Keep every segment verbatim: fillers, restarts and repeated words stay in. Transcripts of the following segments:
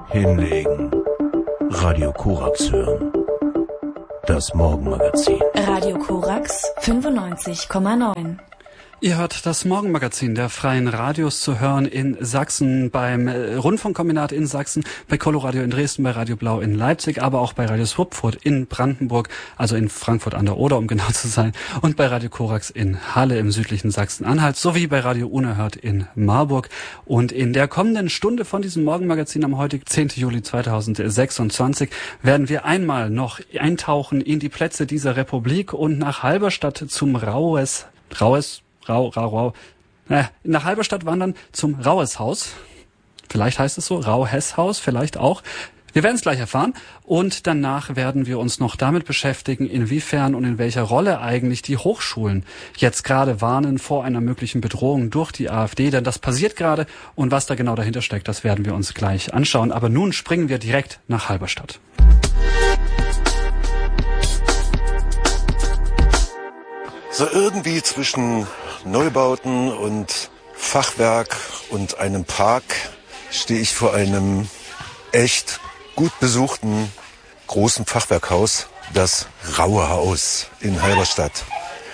Hinlegen. Radio Korax hören. Das Morgenmagazin. Radio Korax fünfundneunzig Komma neun. Ihr hört das Morgenmagazin der Freien Radios zu hören in Sachsen, beim Rundfunkkombinat in Sachsen, bei Coloradio in Dresden, bei Radio Blau in Leipzig, aber auch bei Radio Swupfurt in Brandenburg, also in Frankfurt an der Oder, um genau zu sein, und bei Radio Korax in Halle im südlichen Sachsen-Anhalt, sowie bei Radio Unerhört in Marburg. Und in der kommenden Stunde von diesem Morgenmagazin am heutigen zehnten Juli zweitausendsechsundzwanzig werden wir einmal noch eintauchen in die Plätze dieser Republik und nach Halberstadt zum Rauhes, Rauhes, Rau, Rau, Rau. Äh, nach Halberstadt wandern zum Rauhes-Haus. Vielleicht heißt es so, Rauhes-Haus, vielleicht auch. Wir werden es gleich erfahren. Und danach werden wir uns noch damit beschäftigen, inwiefern und in welcher Rolle eigentlich die Hochschulen jetzt gerade warnen vor einer möglichen Bedrohung durch die AfD. Denn das passiert gerade und was da genau dahinter steckt, das werden wir uns gleich anschauen. Aber nun springen wir direkt nach Halberstadt. So irgendwie zwischen Neubauten und Fachwerk und einem Park stehe ich vor einem echt gut besuchten großen Fachwerkhaus, das Raue Haus in Halberstadt.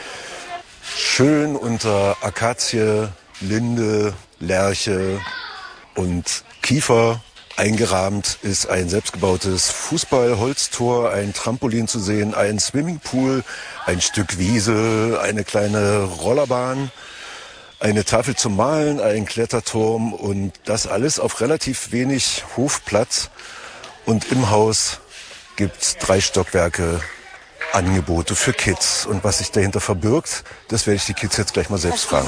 Schön unter Akazie, Linde, Lärche und Kiefer eingerahmt ist ein selbstgebautes Fußball-Holztor, ein Trampolin zu sehen, ein Swimmingpool, ein Stück Wiese, eine kleine Rollerbahn, eine Tafel zum Malen, ein Kletterturm und das alles auf relativ wenig Hofplatz. Und im Haus gibt's drei Stockwerke Angebote für Kids. Und was sich dahinter verbirgt, das werde ich die Kids jetzt gleich mal selbst fragen.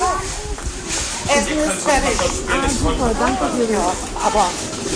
Essen ist fertig. Ah, super, danke dir. Aber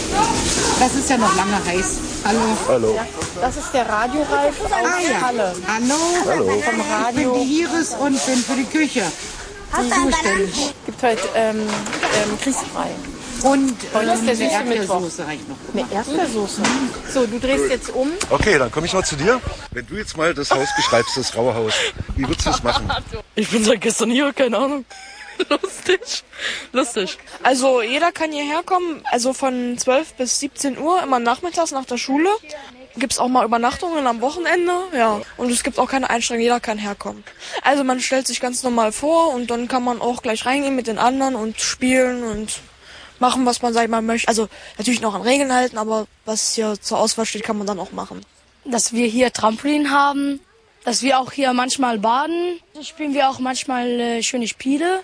das ist ja noch lange heiß. Hallo. Hallo. Ja, das ist der Radioralf aus ah, ja. Halle. Hallo. Hallo. Vom Radio. Ich bin die Iris und bin für die Küche zuständig. Gibt heute ähm, ähm, Kriegsfrei. Und Heute ist der ähm, süße Mittwoch. Erdbeersoße reicht noch. Eine Erdbeersoße. So, du drehst jetzt um. Okay, dann komme ich mal zu dir. Wenn du jetzt mal das Haus beschreibst, das Raue Haus, wie würdest du das machen? Ich bin seit gestern hier, keine Ahnung. Lustig. Lustig. Also jeder kann hierher kommen, also von zwölf bis siebzehn Uhr, immer nachmittags nach der Schule. Gibt's auch mal Übernachtungen am Wochenende, ja. Und es gibt auch keine Einschränkungen, jeder kann herkommen. Also man stellt sich ganz normal vor und dann kann man auch gleich reingehen mit den anderen und spielen und machen, was man, sag ich mal, möchte. Also natürlich noch an Regeln halten, aber was hier zur Auswahl steht, kann man dann auch machen. Dass wir hier Trampolin haben, dass wir auch hier manchmal baden, spielen wir auch manchmal äh, schöne Spiele.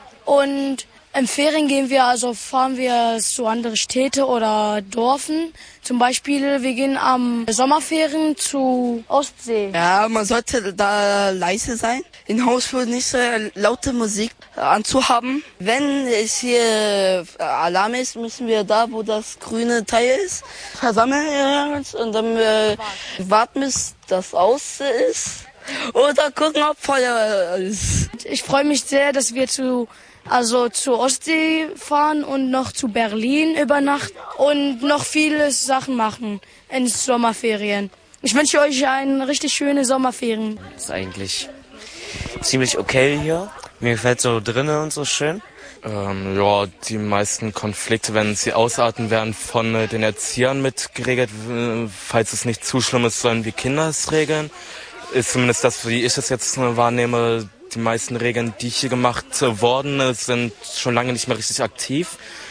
Und im Ferien gehen wir, also fahren wir zu andere Städte oder Dörfen. Zum Beispiel, wir gehen am Sommerferien zu Ostsee. Ja, man sollte da leise sein. Im Haus für nicht so laute Musik anzuhaben. Wenn es hier Alarm ist, müssen wir da, wo das grüne Teil ist, versammeln uns und dann äh, warten, bis das aus ist. Oder gucken, ob Feuer ist. Ich freue mich sehr, dass wir zu Also zur Ostsee fahren und noch zu Berlin übernachten und noch viele Sachen machen in Sommerferien. Ich wünsche euch eine richtig schöne Sommerferien. Das ist eigentlich ziemlich okay hier. Mir gefällt so drinnen und so schön. Ähm, ja, die meisten Konflikte, wenn sie ausarten, werden von äh, den Erziehern mit geregelt. Falls es nicht zu schlimm ist, sollen wir Kinder es regeln. Ist zumindest das, wie ich es jetzt äh, wahrnehme. Die meisten Regeln, die hier gemacht worden sind, schon lange nicht mehr richtig aktiv.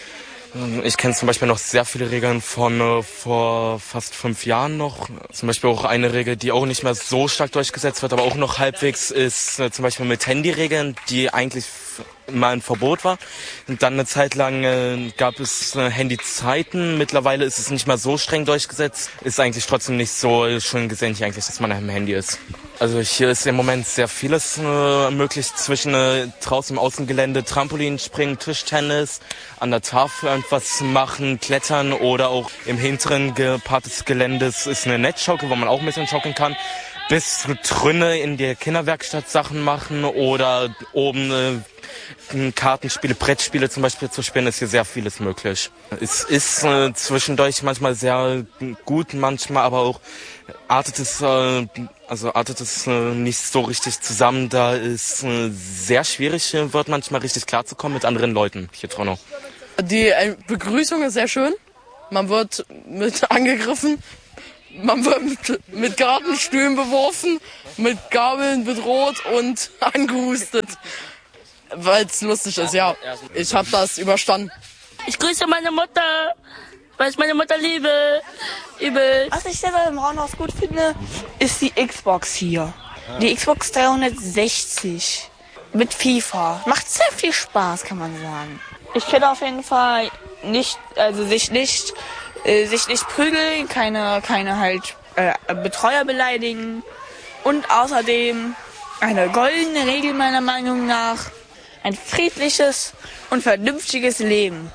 Ich kenne zum Beispiel noch sehr viele Regeln von äh, vor fast fünf Jahren noch. Zum Beispiel auch eine Regel, die auch nicht mehr so stark durchgesetzt wird, aber auch noch halbwegs ist äh, zum Beispiel mit Handyregeln, die eigentlich mal ein Verbot war. Und dann eine Zeit lang äh, gab es äh, Handyzeiten. Mittlerweile ist es nicht mehr so streng durchgesetzt. Ist eigentlich trotzdem nicht so schön gesehen hier eigentlich, dass man am Handy ist. Also hier ist im Moment sehr vieles äh, möglich zwischen äh, draußen im Außengelände, Trampolin, Springen, Tischtennis, an der Tafel irgendwas machen, klettern oder auch im hinteren Part des Geländes ist eine Netzschaukel, wo man auch ein bisschen schaukeln kann. Bis Trünne in der Kinderwerkstatt Sachen machen oder oben äh, Kartenspiele, Brettspiele zum Beispiel zu spielen, ist hier sehr vieles möglich. Es ist äh, zwischendurch manchmal sehr gut, manchmal aber auch artet es, äh, also artet es äh, nicht so richtig zusammen. Da ist äh, sehr schwierig, äh, wird manchmal richtig klarzukommen mit anderen Leuten hier drin. Die äh, Begrüßung ist sehr schön. man wird mit angegriffen, man wird mit, mit Gartenstühlen beworfen, mit Gabeln bedroht und angehustet, weil es lustig ist, ja. Ich habe das überstanden. Ich grüße meine Mutter, weil ich meine Mutter liebe. Übel. Was ich selber im Raunhaus gut finde, ist die Xbox hier. Die Xbox dreihundertsechzig mit FIFA. Macht sehr viel Spaß, kann man sagen. Ich finde auf jeden Fall nicht, also sich nicht, äh, sich nicht prügeln, keine, keine halt äh, Betreuer beleidigen und außerdem eine goldene Regel meiner Meinung nach, ein friedliches und vernünftiges Leben.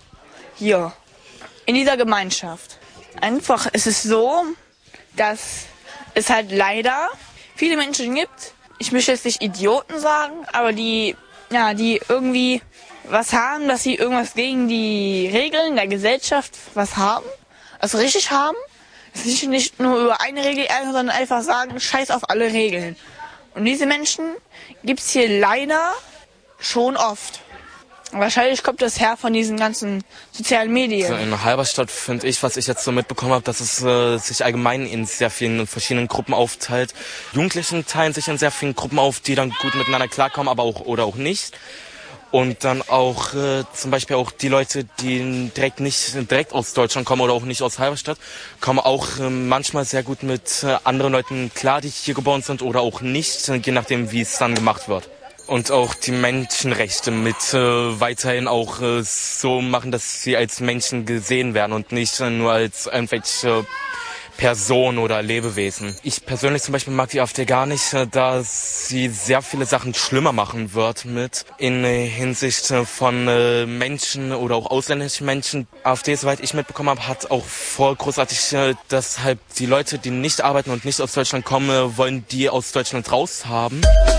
Hier, in dieser Gemeinschaft. Einfach ist es so, dass es halt leider viele Menschen gibt, ich möchte jetzt nicht Idioten sagen, aber die, ja, die irgendwie was haben, dass sie irgendwas gegen die Regeln der Gesellschaft was haben, also richtig haben, dass sie sich nicht nur über eine Regel ärgern, sondern einfach sagen, scheiß auf alle Regeln. Und diese Menschen gibt's hier leider schon oft. Wahrscheinlich kommt das her von diesen ganzen sozialen Medien. Also in Halberstadt finde ich, was ich jetzt so mitbekommen habe, dass es äh, sich allgemein in sehr vielen verschiedenen Gruppen aufteilt. Jugendlichen teilen sich in sehr vielen Gruppen auf, die dann gut miteinander klarkommen, aber auch oder auch nicht. Und dann auch äh, zum Beispiel auch die Leute, die direkt nicht direkt aus Deutschland kommen oder auch nicht aus Halberstadt, kommen auch äh, manchmal sehr gut mit äh, anderen Leuten klar, die hier geboren sind oder auch nicht, je nachdem, wie es dann gemacht wird. Und auch die Menschenrechte mit äh, weiterhin auch äh, so machen, dass sie als Menschen gesehen werden und nicht äh, nur als irgendwelche Personen oder Lebewesen. Ich persönlich zum Beispiel mag die AfD gar nicht, äh, da sie sehr viele Sachen schlimmer machen wird mit in äh, Hinsicht äh, von äh, Menschen oder auch ausländischen Menschen. AfD, soweit ich mitbekommen habe, hat auch vor großartig, äh, dass halt die Leute, die nicht arbeiten und nicht aus Deutschland kommen, äh, wollen die aus Deutschland raus haben.